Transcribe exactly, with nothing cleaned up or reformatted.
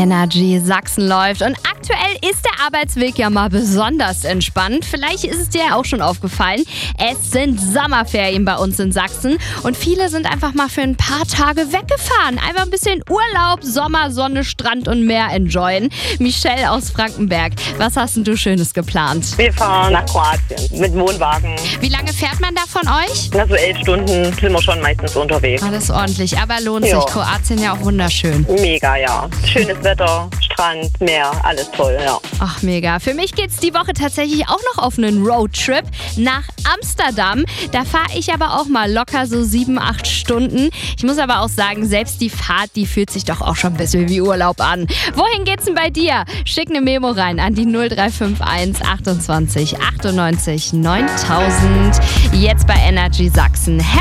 Energy Sachsen läuft. Und aktuell ist der Arbeitsweg ja mal besonders entspannt. Vielleicht ist es dir ja auch schon aufgefallen. Es sind Sommerferien bei uns in Sachsen. Und viele sind einfach mal für ein paar Tage weggefahren. Einfach ein bisschen Urlaub, Sommer, Sonne, Strand und Meer enjoyen. Michelle aus Frankenberg, was hast denn du Schönes geplant? Wir fahren nach Kroatien mit Wohnwagen. Wie lange fährt man da von euch? Na, so elf Stunden sind wir schon meistens unterwegs. Alles ordentlich, aber lohnt Ja. sich. Kroatien ja auch wunderschön. Mega, ja. Schönes Wetter, Strand, Meer, alles toll, ja. Ach, mega. Für mich geht's die Woche tatsächlich auch noch auf einen Roadtrip nach Amsterdam. Da fahre ich aber auch mal locker so sieben, acht Stunden. Ich muss aber auch sagen, selbst die Fahrt, die fühlt sich doch auch schon ein bisschen wie Urlaub an. Wohin geht's denn bei dir? Schick eine Memo rein an die null drei fünf eins achtundzwanzig achtundneunzig neuntausend. Jetzt bei Energy Sachsen.